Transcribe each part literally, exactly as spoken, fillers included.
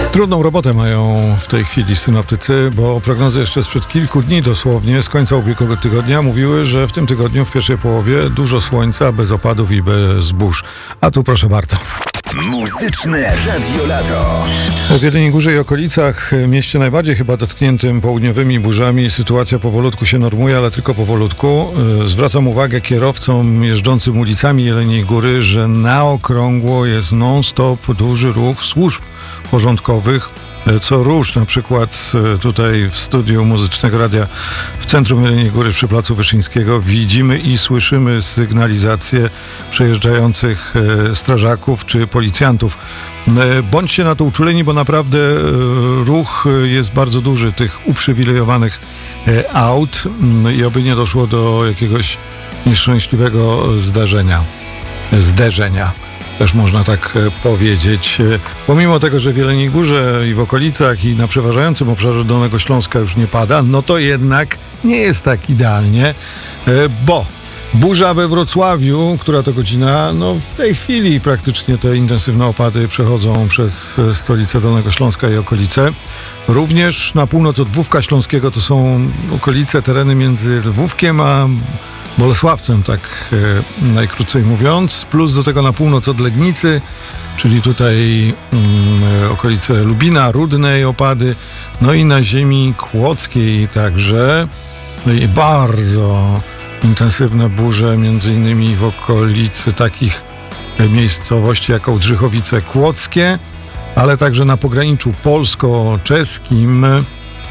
Trudną robotę mają w tej chwili synoptycy, bo prognozy jeszcze sprzed kilku dni dosłownie, z końca ubiegłego tygodnia, mówiły, że w tym tygodniu, w pierwszej połowie, dużo słońca, bez opadów i bez burz. A tu proszę bardzo. Muzyczne Radio Lato. W Jeleniej Górze i okolicach, mieście najbardziej chyba dotkniętym południowymi burzami, sytuacja powolutku się normuje, ale tylko powolutku. Zwracam uwagę kierowcom jeżdżącym ulicami Jeleniej Góry, że na okrągło jest non-stop duży ruch służb porządkowych. Co rusz, na przykład tutaj w studiu Muzycznego Radia w centrum Jeleniej Góry przy Placu Wyszyńskiego widzimy i słyszymy sygnalizację przejeżdżających strażaków czy policjantów. Bądźcie na to uczuleni, bo naprawdę ruch jest bardzo duży tych uprzywilejowanych aut i oby nie doszło do jakiegoś nieszczęśliwego zdarzenia, zderzenia. Też można tak powiedzieć. Pomimo tego, że w Jeleniej Górze i w okolicach i na przeważającym obszarze Dolnego Śląska już nie pada, no to jednak nie jest tak idealnie, bo burza we Wrocławiu, która to godzina, no w tej chwili praktycznie te intensywne opady przechodzą przez stolicę Dolnego Śląska i okolice. Również na północ od Lwówka Śląskiego to są okolice, tereny między Lwówkiem a Bolesławcem, tak e, najkrócej mówiąc, plus do tego na północ od Legnicy, czyli tutaj mm, okolice Lubina, Rudnej opady, no i na ziemi kłodzkiej także, no i bardzo intensywne burze, między innymi w okolicy takich miejscowości jak Ołdrzychowice Kłodzkie, ale także na pograniczu polsko-czeskim, mm,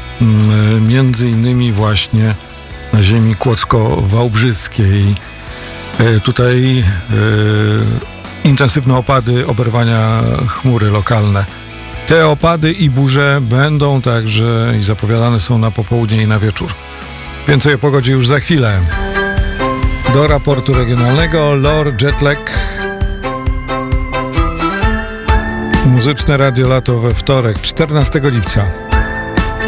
między innymi właśnie na ziemi kłodzko-wałbrzyskiej. E, tutaj e, intensywne opady, oberwania chmury lokalne. Te opady i burze będą także i zapowiadane są na popołudnie i na wieczór. Więcej o pogodzie już za chwilę. Do raportu regionalnego L O R Jetlag. Muzyczne Radio Lato we wtorek, czternastego lipca.